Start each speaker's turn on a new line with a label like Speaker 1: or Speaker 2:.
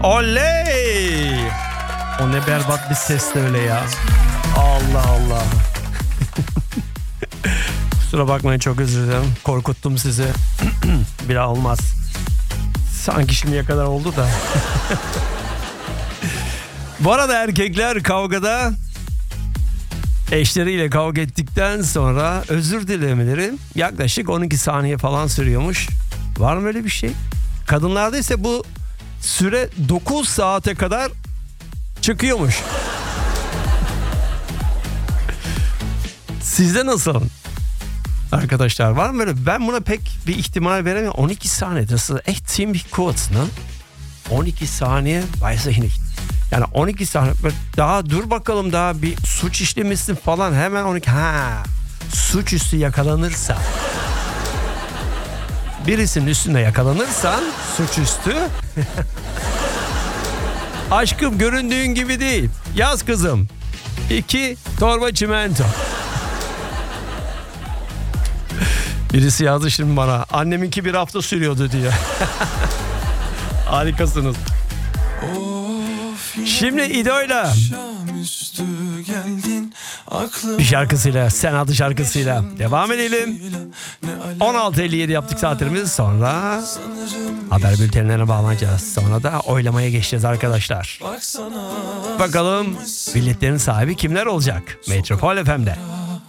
Speaker 1: Oley! O ne berbat bir ses de öyle ya. Allah Allah. Kusura bakmayın, çok özür dilerim. Korkuttum sizi. Bir daha olmaz. Sanki şimdiye kadar oldu da. Bu arada erkekler kavgada eşleriyle kavga ettikten sonra özür dilemeleri yaklaşık 12 saniye falan sürüyormuş. Var mı öyle bir şey? Kadınlarda ise bu süre 9 saate kadar çıkıyormuş. Sizde nasıl? Arkadaşlar var mı böyle? Ben buna pek bir ihtimal veremiyorum. 12 saniye. Das ist echt ziemlich kurz, ne? 12 saniye weiß ich nicht. Yani 12 saniye daha dur bakalım, daha bir suç işlemişsin falan, hemen 12. Suçüstü yakalanırsa, birisinin üstünde yakalanırsan suçüstü. Aşkım göründüğün gibi değil. Yaz kızım. 2 torba çimento. Birisi yazdı şimdi bana. Anneminki 1 hafta sürüyordu diye. Harikasınız. Şimdi İdo'yla bir şarkısıyla, Sen adlı şarkısıyla devam edelim. 16.57 yaptık saatlerimiz, sonra haber bültenlerine bağlanacağız. Sonra da oylamaya geçeceğiz arkadaşlar. Bakalım biletlerin sahibi kimler olacak? Metropol FM'de.